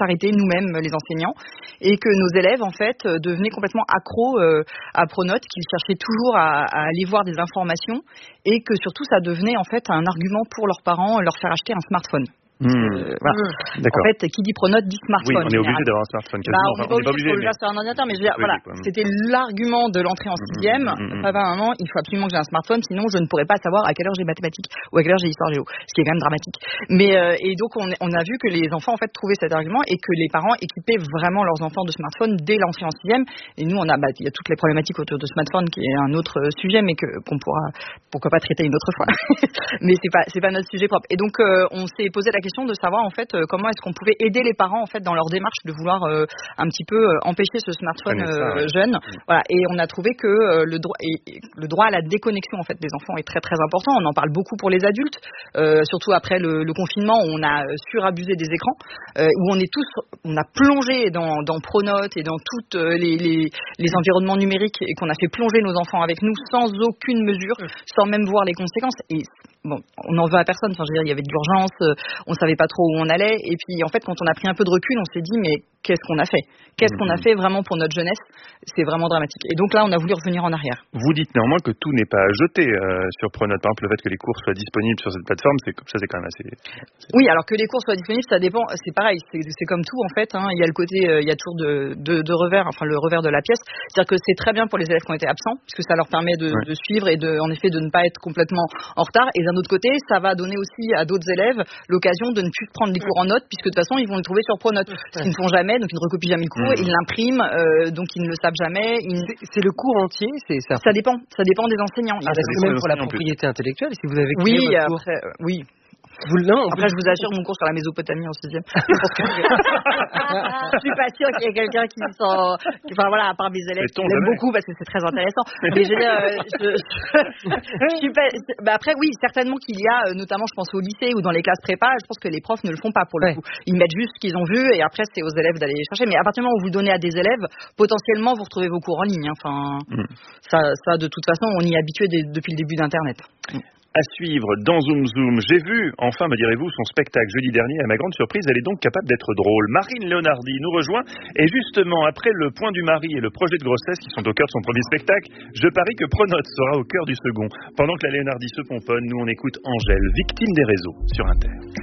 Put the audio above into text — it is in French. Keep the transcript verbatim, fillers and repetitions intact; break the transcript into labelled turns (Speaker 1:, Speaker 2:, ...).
Speaker 1: s'arrêter nous-mêmes, les enseignants, et que nos élèves en fait devenaient complètement accros euh, à Pronote, qu'ils cherchaient toujours à, à aller voir des informations, et que surtout ça devenait en fait un argument pour leurs parents, leur faire acheter un smartphone.
Speaker 2: Mmh.
Speaker 1: Euh, voilà.
Speaker 2: Mmh.
Speaker 1: En fait, qui dit Pronote dit smartphone.
Speaker 2: Oui, on est obligé d'avoir un smartphone.
Speaker 1: Bah, on n'est pas obligé, il faut déjà faire un ordinateur, mais je veux dire, voilà, c'était l'argument de l'entrée en sixième. Mmh, mmh, Papa, maman, il faut absolument que j'ai un smartphone, sinon je ne pourrais pas savoir à quelle heure j'ai mathématiques ou à quelle heure j'ai histoire géo, ce qui est quand même dramatique. Mais euh, et donc on, on a vu que les enfants en fait trouvaient cet argument et que les parents équipaient vraiment leurs enfants de smartphones dès l'entrée en sixième. Et nous, on a, bah, il y a toutes les problématiques autour de smartphone qui est un autre sujet, mais que qu'on pourra, pourquoi pas traiter une autre fois. Mais c'est pas, c'est pas notre sujet propre. Et donc euh, on s'est posé la question de savoir en fait comment est-ce qu'on pouvait aider les parents en fait dans leur démarche de vouloir euh, un petit peu euh, empêcher ce smartphone euh, ça, ouais. jeune. Mmh. Voilà. Et on a trouvé que euh, le droit et, et le droit à la déconnexion en fait des enfants est très très important. On en parle beaucoup pour les adultes, euh, surtout après le, le confinement où on a surabusé des écrans, euh, où on est tous, on a plongé dans, dans Pronote et dans tous les, les, les environnements numériques et qu'on a fait plonger nos enfants avec nous sans aucune mesure, sans même voir les conséquences. Et bon, on n'en veut à personne. Enfin, je veux dire, il y avait de l'urgence, euh, on savait pas trop où on allait. Et puis, en fait, quand on a pris un peu de recul, on s'est dit, mais qu'est-ce qu'on a fait ? Qu'est-ce qu'on a fait vraiment pour notre jeunesse ? C'est vraiment dramatique. Et donc là, on a voulu revenir en arrière.
Speaker 2: Vous dites néanmoins que tout n'est pas jeté euh, sur Pronote. Par exemple, le fait que les cours soient disponibles sur cette plateforme, c'est ça, c'est quand même assez.
Speaker 1: C'est... Oui, alors que les cours soient disponibles, ça dépend. C'est pareil, c'est, c'est comme tout en fait. Hein. Il y a le côté, euh, il y a toujours de, de, de revers, enfin le revers de la pièce. C'est-à-dire que c'est très bien pour les élèves qui ont été absents, puisque ça leur permet de, ouais. de suivre et de, en effet, de ne pas être complètement en retard. Et d'un autre côté, ça va donner aussi à d'autres élèves l'occasion de ne plus prendre les cours en notes, puisque de toute façon, ils vont le trouver sur Pronote. Ce qu'ils ne font jamais, donc ils ne recopient jamais le cours, mmh. ils l'impriment, euh, donc ils ne le savent jamais. Ils...
Speaker 3: C'est, c'est le cours entier, c'est ça.
Speaker 1: Ça dépend, ça dépend des enseignants.
Speaker 3: Ah, parce que même pour la propriété intellectuelle, si vous avez créé
Speaker 1: oui,
Speaker 3: votre cours.
Speaker 1: Après, euh, oui.
Speaker 3: Vous, non,
Speaker 1: Après, je vous assure, mon cours sur la Mésopotamie en sixième. Je suis pas sûre qu'il y ait quelqu'un qui s'en... Enfin voilà, à part mes élèves, qui l'aiment beaucoup parce que c'est très intéressant. Mais je veux dire, je, je, je suis pas... Bah après, oui, certainement qu'il y a, notamment, je pense au lycée ou dans les classes prépa, je pense que les profs ne le font pas pour le ouais. coup. Ils mettent juste ce qu'ils ont vu et après, c'est aux élèves d'aller les chercher. Mais à partir du moment où vous le donnez à des élèves, potentiellement, vous retrouvez vos cours en ligne. Hein. Enfin, mm. ça, ça, de toute façon, on y est habitué dès, depuis le début d'Internet. Mm.
Speaker 2: À suivre dans Zoom Zoom. J'ai vu, enfin me direz-vous, son spectacle jeudi dernier. À ma grande surprise, elle est donc capable d'être drôle. Marine Leonardi nous rejoint. Et justement, après le point du mari et le projet de grossesse qui sont au cœur de son premier spectacle, je parie que Pronote sera au cœur du second. Pendant que la Leonardi se pomponne, nous on écoute Angèle, victime des réseaux, sur Inter.